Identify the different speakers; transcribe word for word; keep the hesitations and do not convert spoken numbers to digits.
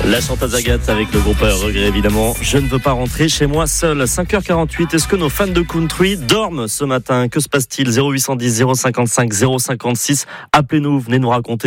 Speaker 1: La chanteuse Agathe avec le groupe Regret évidemment. Je ne veux pas rentrer chez moi seul. cinq heures quarante-huit. Est-ce que nos fans de country dorment ce matin? Que se passe-t-il? zéro huit cent dix, zéro cinquante-cinq, zéro cinquante-six. Appelez-nous, venez nous raconter.